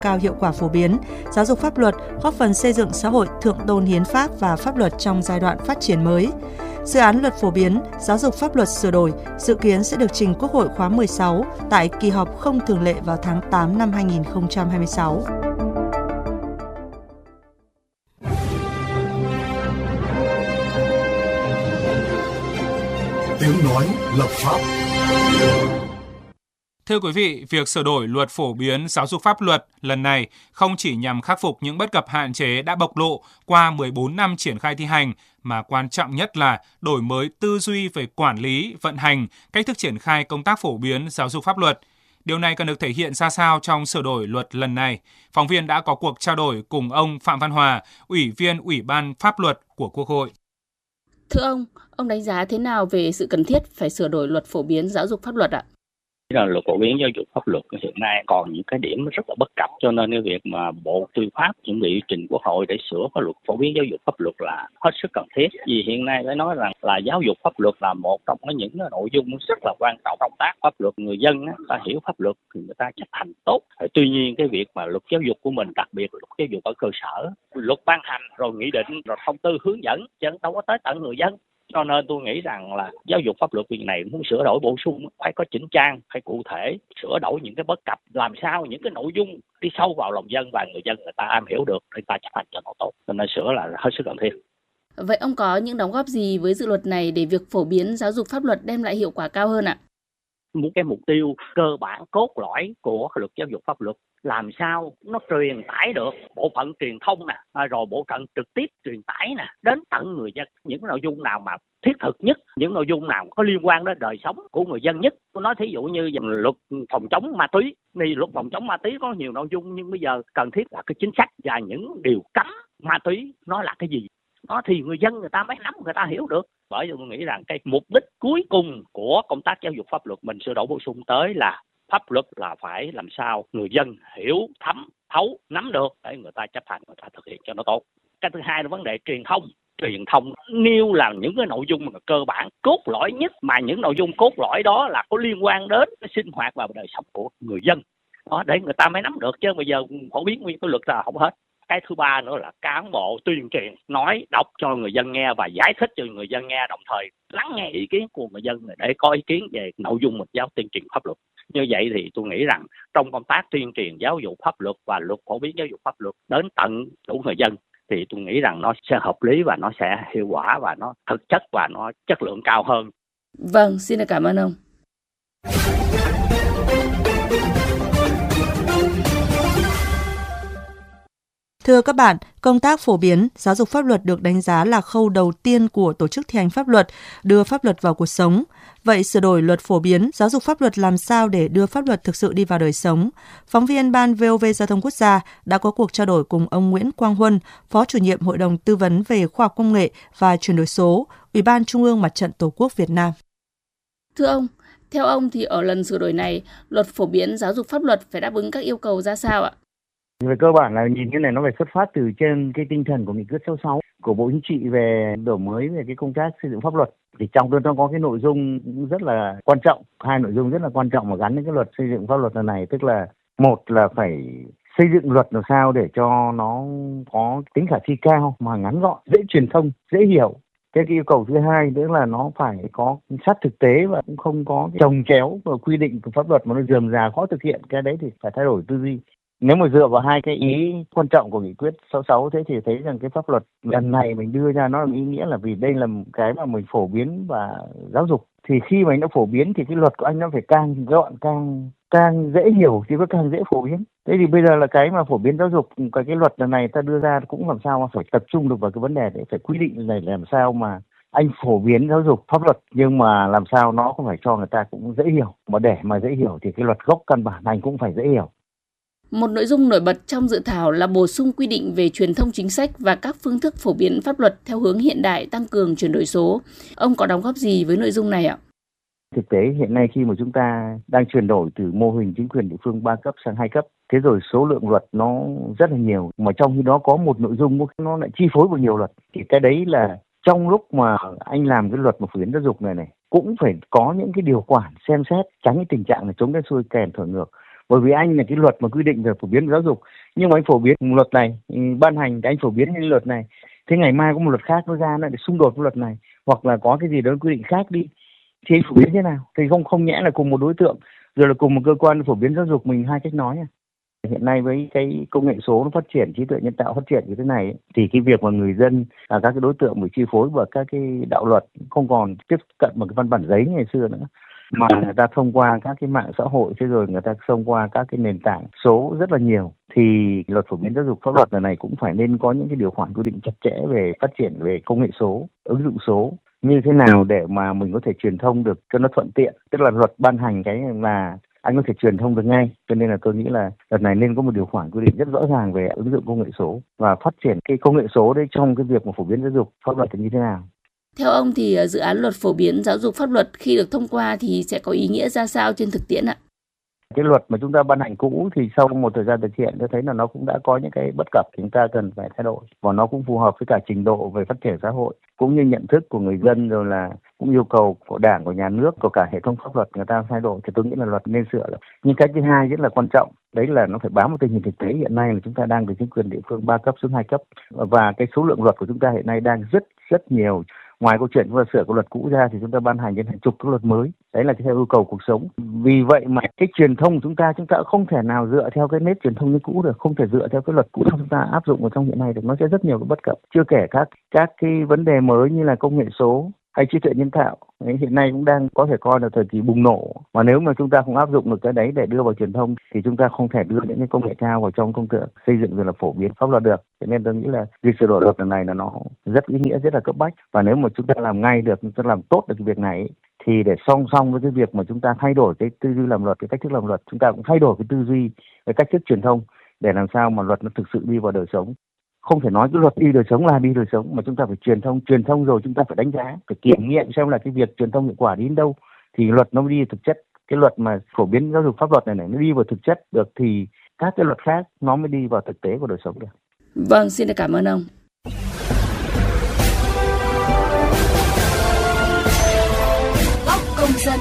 cao hiệu quả phổ biến, giáo dục pháp luật, góp phần xây dựng xã hội thượng tôn hiến pháp và pháp luật trong giai đoạn phát triển mới. Dự án luật phổ biến giáo dục pháp luật sửa đổi dự kiến sẽ được trình Quốc hội khóa 16 tại kỳ họp không thường lệ vào tháng 8 năm 2026. Tiếng nói lập pháp. Thưa quý vị, việc sửa đổi luật phổ biến giáo dục pháp luật lần này không chỉ nhằm khắc phục những bất cập hạn chế đã bộc lộ qua 14 năm triển khai thi hành, mà quan trọng nhất là đổi mới tư duy về quản lý, vận hành, cách thức triển khai công tác phổ biến giáo dục pháp luật. Điều này cần được thể hiện ra sao trong sửa đổi luật lần này? Phóng viên đã có cuộc trao đổi cùng ông Phạm Văn Hòa, Ủy viên Ủy ban Pháp luật của Quốc hội. Thưa ông đánh giá thế nào về sự cần thiết phải sửa đổi luật phổ biến giáo dục pháp luật ạ? Luật phổ biến giáo dục pháp luật hiện nay còn những cái điểm rất là bất cập, cho nên cái việc mà Bộ Tư pháp chuẩn bị trình Quốc hội để sửa cái luật phổ biến giáo dục pháp luật là hết sức cần thiết. Vì hiện nay phải nói rằng là giáo dục pháp luật là một trong những nội dung rất là quan trọng công tác pháp luật. Người dân ta hiểu pháp luật thì người ta chấp hành tốt. Tuy nhiên cái việc mà luật giáo dục của mình, đặc biệt luật giáo dục ở cơ sở, luật ban hành rồi nghị định rồi thông tư hướng dẫn chứ đâu có tới tận người dân. Cho nên tôi nghĩ rằng là giáo dục pháp luật việc này muốn sửa đổi bổ sung phải có chỉnh trang, phải cụ thể, sửa đổi những cái bất cập, làm sao những cái nội dung đi sâu vào lòng dân và người dân người ta am hiểu được để người ta chấp hành cho nó tốt. Cho nên sửa là hết sức cần thiết. Vậy ông có những đóng góp gì với dự luật này để việc phổ biến giáo dục pháp luật đem lại hiệu quả cao hơn ạ? Một cái mục tiêu cơ bản cốt lõi của luật giáo dục pháp luật làm sao nó truyền tải được bộ phận truyền thông nè, rồi bộ phận trực tiếp truyền tải nè đến tận người dân những nội dung nào mà thiết thực nhất, những nội dung nào có liên quan đến đời sống của người dân nhất. Tôi nói thí dụ như luật phòng chống ma túy, luật phòng chống ma túy có nhiều nội dung nhưng bây giờ cần thiết là cái chính sách và những điều cấm ma túy nó là cái gì. Đó thì người dân người ta mới nắm, người ta hiểu được. Bởi vì tôi nghĩ rằng cái mục đích cuối cùng của công tác giáo dục pháp luật mình sửa đổi bổ sung tới là pháp luật là phải làm sao người dân hiểu, thấm, thấu, nắm được để người ta chấp hành, người ta thực hiện cho nó tốt. Cái thứ hai là vấn đề truyền thông. Truyền thông nêu là những cái nội dung mà cơ bản cốt lõi nhất, mà những nội dung cốt lõi đó là có liên quan đến cái sinh hoạt và đời sống của người dân. Đó, để người ta mới nắm được, chứ bây giờ phổ biến nguyên cái luật là không hết. Cái thứ ba nữa là cán bộ tuyên truyền, nói, đọc cho người dân nghe và giải thích cho người dân nghe, đồng thời lắng nghe ý kiến của người dân để có ý kiến về nội dung mình giáo tuyên truyền pháp luật. Như vậy thì tôi nghĩ rằng trong công tác tuyên truyền giáo dục pháp luật và luật phổ biến giáo dục pháp luật đến tận đủ người dân thì tôi nghĩ rằng nó sẽ hợp lý và nó sẽ hiệu quả và nó thực chất và nó chất lượng cao hơn. Vâng, xin được cảm ơn ông. Thưa các bạn, công tác phổ biến giáo dục pháp luật được đánh giá là khâu đầu tiên của tổ chức thi hành pháp luật, đưa pháp luật vào cuộc sống. Vậy sửa đổi luật phổ biến giáo dục pháp luật làm sao để đưa pháp luật thực sự đi vào đời sống? Phóng viên Ban VOV Giao thông Quốc gia đã có cuộc trao đổi cùng ông Nguyễn Quang Huân, Phó chủ nhiệm Hội đồng Tư vấn về Khoa học Công nghệ và Chuyển đổi số, Ủy ban Trung ương Mặt trận Tổ quốc Việt Nam. Thưa ông, theo ông thì ở lần sửa đổi này, luật phổ biến giáo dục pháp luật phải đáp ứng các yêu cầu ra sao ạ? Về cơ bản là nhìn cái này nó phải xuất phát từ trên cái tinh thần của nghị quyết 66 của Bộ Chính trị về đổi mới về cái công tác xây dựng pháp luật. Thì trong đó nó có cái nội dung rất là quan trọng, hai nội dung rất là quan trọng mà gắn đến cái luật xây dựng pháp luật lần này, tức là một là phải xây dựng luật làm sao để cho nó có tính khả thi cao mà ngắn gọn, dễ truyền thông, dễ hiểu. Cái yêu cầu thứ hai nữa là nó phải có sát thực tế và cũng không có chồng chéo và quy định của pháp luật mà nó rườm rà khó thực hiện. Cái đấy thì phải thay đổi tư duy. Nếu mà dựa vào hai cái ý quan trọng của nghị quyết 66 thế thì thấy rằng cái pháp luật lần này mình đưa ra nó là ý nghĩa là vì đây là một cái mà mình phổ biến và giáo dục. Thì khi mà anh đã phổ biến thì cái luật của anh nó phải càng gọn, càng dễ hiểu thì nó càng dễ phổ biến. Thế thì bây giờ là cái mà phổ biến giáo dục, cái luật lần này ta đưa ra cũng làm sao mà phải tập trung được vào cái vấn đề đấy, phải quy định này làm sao mà anh phổ biến giáo dục pháp luật nhưng mà làm sao nó cũng phải cho người ta cũng dễ hiểu. Mà để mà dễ hiểu thì cái luật gốc căn bản anh cũng phải dễ hiểu. Một nội dung nổi bật trong dự thảo là bổ sung quy định về truyền thông chính sách và các phương thức phổ biến pháp luật theo hướng hiện đại, tăng cường chuyển đổi số. Ông có đóng góp gì với nội dung này ạ? Thực tế hiện nay khi mà chúng ta đang chuyển đổi từ mô hình chính quyền địa phương 3 cấp sang 2 cấp, thế rồi số lượng luật nó rất là nhiều, mà trong khi đó có một nội dung nó lại chi phối vào nhiều luật. Thì cái đấy là trong lúc mà anh làm cái luật mà phổ biến giáo dục này cũng phải có những cái điều khoản xem xét tránh cái tình trạng là chống đen xuôi kèn thổi ngược. Bởi vì anh là cái luật mà quy định về phổ biến giáo dục, nhưng mà anh phổ biến luật này, ban hành anh phổ biến cái luật này, thế ngày mai có một luật khác nó ra lại để xung đột với luật này, hoặc là có cái gì đó quy định khác đi, thì anh phổ biến thế nào? Thì không nhẽ là cùng một đối tượng rồi là cùng một cơ quan phổ biến giáo dục mình hai cách nói à? Hiện nay với cái công nghệ số nó phát triển, trí tuệ nhân tạo phát triển như thế này, thì cái việc mà người dân các cái đối tượng bị chi phối bởi các cái đạo luật không còn tiếp cận bằng cái văn bản giấy như ngày xưa nữa, mà người ta thông qua các cái mạng xã hội, thế rồi người ta thông qua các cái nền tảng số rất là nhiều. Thì luật phổ biến giáo dục pháp luật này cũng phải nên có những cái điều khoản quy định chặt chẽ về phát triển về công nghệ số, ứng dụng số, như thế nào để mà mình có thể truyền thông được cho nó thuận tiện. Tức là luật ban hành cái là anh có thể truyền thông được ngay, cho nên là tôi nghĩ là đợt này nên có một điều khoản quy định rất rõ ràng về ứng dụng công nghệ số và phát triển cái công nghệ số đấy trong cái việc mà phổ biến giáo dục pháp luật như thế nào. Theo ông thì dự án luật phổ biến giáo dục pháp luật khi được thông qua thì sẽ có ý nghĩa ra sao trên thực tiễn ạ? Cái luật mà chúng ta ban hành cũ thì sau một thời gian thực hiện tôi thấy là nó cũng đã có những cái bất cập chúng ta cần phải thay đổi, và nó cũng phù hợp với cả trình độ về phát triển xã hội cũng như nhận thức của người dân, rồi là cũng yêu cầu của Đảng, của nhà nước, của cả hệ thống pháp luật người ta thay đổi, thì tôi nghĩ là luật nên sửa. Nhưng cái thứ hai rất là quan trọng, đấy là nó phải bám vào tình hình thực tế. Hiện nay là chúng ta đang từ chính quyền địa phương 3 cấp xuống 2 cấp, và cái số lượng luật của chúng ta hiện nay đang rất nhiều. Ngoài câu chuyện chúng ta sửa cái luật cũ ra thì chúng ta ban hành đến hàng chục các luật mới. Đấy là theo yêu cầu cuộc sống. Vì vậy mà cái truyền thông của chúng ta không thể nào dựa theo cái nếp truyền thông như cũ được, không thể dựa theo cái luật cũ chúng ta áp dụng vào trong hiện nay được. Nó sẽ rất nhiều cái bất cập. Chưa kể các cái vấn đề mới như là công nghệ số hay trí tuệ nhân tạo. Đấy, hiện nay cũng đang có thể coi là thời kỳ bùng nổ. Mà nếu mà chúng ta không áp dụng được cái đấy để đưa vào truyền thông thì chúng ta không thể đưa những cái công nghệ cao vào trong công cụ xây dựng rồi là phổ biến pháp luật được. Cho nên tôi nghĩ là việc sửa đổi luật này là nó rất ý nghĩa, rất là cấp bách. Và nếu mà chúng ta làm ngay được, chúng ta làm tốt được cái việc này thì để song song với cái việc mà chúng ta thay đổi cái tư duy làm luật, cái cách thức làm luật, chúng ta cũng thay đổi cái tư duy, cái cách thức truyền thông để làm sao mà luật nó thực sự đi vào đời sống. Không thể nói cái luật đi đời sống là đi đời sống, mà chúng ta phải truyền thông rồi chúng ta phải đánh giá, phải kiểm nghiệm xem là cái việc truyền thông hiệu quả đến đâu thì luật nó mới đi thực chất. Cái luật mà phổ biến giáo dục pháp luật này nó đi vào thực chất được thì các cái luật khác nó mới đi vào thực tế của đời sống được. Vâng, xin được cảm ơn ông. Góc công dân.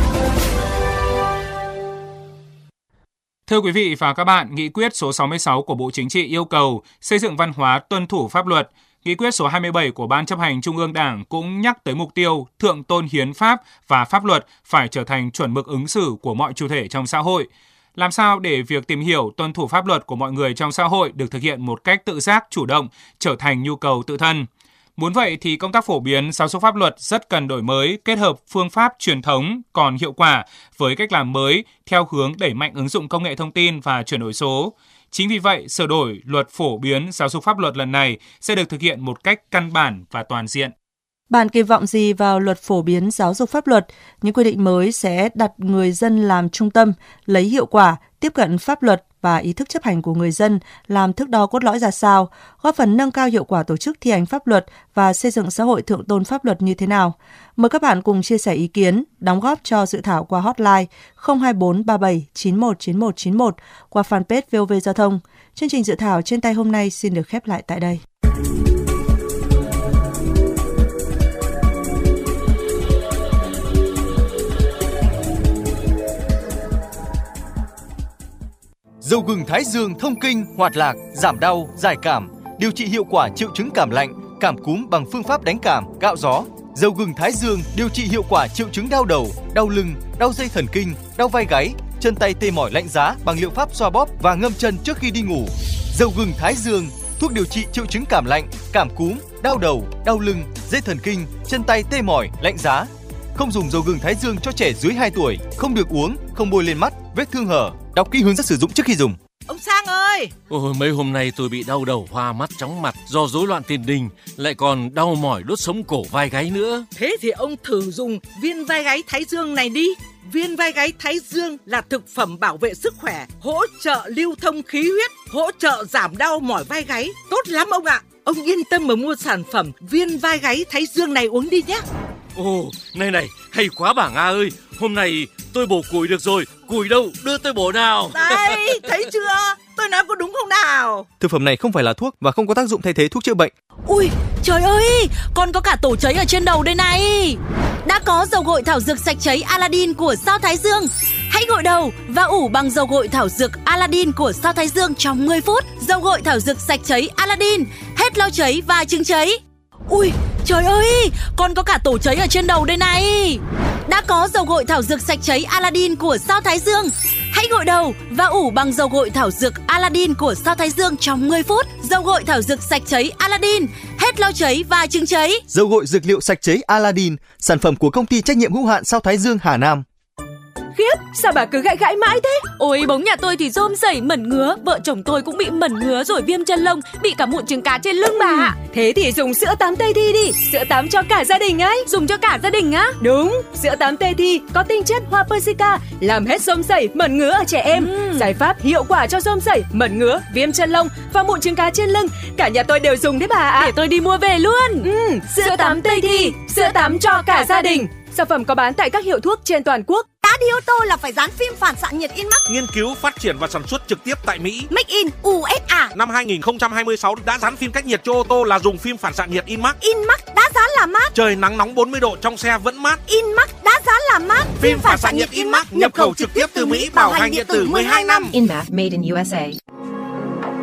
Thưa quý vị và các bạn, Nghị quyết số 66 của Bộ Chính trị yêu cầu xây dựng văn hóa tuân thủ pháp luật. Nghị quyết số 27 của Ban Chấp hành Trung ương Đảng cũng nhắc tới mục tiêu thượng tôn hiến pháp và pháp luật phải trở thành chuẩn mực ứng xử của mọi chủ thể trong xã hội. Làm sao để việc tìm hiểu tuân thủ pháp luật của mọi người trong xã hội được thực hiện một cách tự giác, chủ động, trở thành nhu cầu tự thân? Muốn vậy thì công tác phổ biến giáo dục pháp luật rất cần đổi mới, kết hợp phương pháp truyền thống còn hiệu quả với cách làm mới theo hướng đẩy mạnh ứng dụng công nghệ thông tin và chuyển đổi số. Chính vì vậy, sửa đổi luật phổ biến giáo dục pháp luật lần này sẽ được thực hiện một cách căn bản và toàn diện. Bạn kỳ vọng gì vào luật phổ biến giáo dục pháp luật? Những quy định mới sẽ đặt người dân làm trung tâm, lấy hiệu quả, tiếp cận pháp luật và ý thức chấp hành của người dân làm thước đo cốt lõi ra sao, góp phần nâng cao hiệu quả tổ chức thi hành pháp luật và xây dựng xã hội thượng tôn pháp luật như thế nào? Mời các bạn cùng chia sẻ ý kiến, đóng góp cho dự thảo qua hotline 024 37 91 91 91 qua fanpage VOV Giao thông. Chương trình dự thảo trên tay hôm nay xin được khép lại tại đây. Dầu gừng Thái Dương thông kinh, hoạt lạc, giảm đau, giải cảm, điều trị hiệu quả triệu chứng cảm lạnh, cảm cúm bằng phương pháp đánh cảm, cạo gió. Dầu gừng Thái Dương điều trị hiệu quả triệu chứng đau đầu, đau lưng, đau dây thần kinh, đau vai gáy, chân tay tê mỏi lạnh giá bằng liệu pháp xoa bóp và ngâm chân trước khi đi ngủ. Dầu gừng Thái Dương, thuốc điều trị triệu chứng cảm lạnh, cảm cúm, đau đầu, đau lưng, dây thần kinh, chân tay tê mỏi, lạnh giá. Không dùng dầu gừng Thái Dương cho trẻ dưới 2 tuổi, không được uống, không bôi lên mắt, vết thương hở. Đọc kỹ hướng dẫn sử dụng trước khi dùng. Ông Sang ơi! Ôi, mấy hôm nay tôi bị đau đầu, hoa mắt, chóng mặt do rối loạn tiền đình, lại còn đau mỏi đốt sống cổ vai gáy nữa. Thế thì ông thử dùng viên vai gáy Thái Dương này đi. Viên vai gáy Thái Dương là thực phẩm bảo vệ sức khỏe, hỗ trợ lưu thông khí huyết, hỗ trợ giảm đau mỏi vai gáy. Tốt lắm ông ạ! Ông yên tâm mà mua sản phẩm viên vai gáy Thái Dương này uống đi nhé. Ồ, này, hay quá bà Nga ơi. Hôm nay tôi bổ củi được rồi. Củi đâu, đưa tôi bổ nào. Đây, thấy chưa? Tôi nói có đúng không nào? Thực phẩm này không phải là thuốc và không có tác dụng thay thế thuốc chữa bệnh. Ui, trời ơi, con có cả tổ cháy ở trên đầu đây này. Đã có dầu gội thảo dược sạch cháy Aladdin của Sao Thái Dương. Hãy gội đầu và ủ bằng dầu gội thảo dược Aladdin của Sao Thái Dương trong 10 phút. Dầu gội thảo dược sạch cháy Aladdin, hết lau cháy và chứng cháy. Ui, trời ơi, con có cả tổ cháy ở trên đầu đây này. Đã có dầu gội thảo dược sạch cháy Aladdin của Sao Thái Dương. Hãy gội đầu và ủ bằng dầu gội thảo dược Aladdin của Sao Thái Dương trong 10 phút. Dầu gội thảo dược sạch cháy Aladdin, hết lau cháy và chứng cháy. Dầu gội dược liệu sạch cháy Aladdin, sản phẩm của công ty trách nhiệm hữu hạn Sao Thái Dương Hà Nam. Khiếp, sao bà cứ gãi mãi thế? Ôi, bóng nhà tôi thì rôm rẩy mẩn ngứa, vợ chồng tôi cũng bị mẩn ngứa rồi viêm chân lông, bị cả mụn trứng cá trên lưng bà ạ. Thế thì dùng sữa tắm Tây Thi đi, sữa tắm cho cả gia đình ấy. Dùng cho cả gia đình á? Đúng, sữa tắm Tây Thi có tinh chất hoa persica, làm hết rôm rẩy, mẩn ngứa ở trẻ em. Giải pháp hiệu quả cho rôm rẩy, mẩn ngứa, viêm chân lông và mụn trứng cá trên lưng. Cả nhà tôi đều dùng đấy bà ạ. Để tôi đi mua về luôn. Sữa tắm Tây Thi, sữa tắm cho cả gia đình. Sản phẩm có bán tại các hiệu thuốc trên toàn quốc. Đã đi ô tô là phải dán phim phản xạ nhiệt Inmax. Nghiên cứu, phát triển và sản xuất trực tiếp tại Mỹ. Make in USA. Năm 2026 đã dán phim cách nhiệt cho ô tô là dùng phim phản xạ nhiệt Inmax. Inmax đã dán là mát. Trời nắng nóng 40 độ trong xe vẫn mát. Inmax đã dán là mát. Phim phản xạ nhiệt Inmax nhập khẩu trực tiếp từ Mỹ, bảo hành điện tử 12 năm. Inmax made in USA.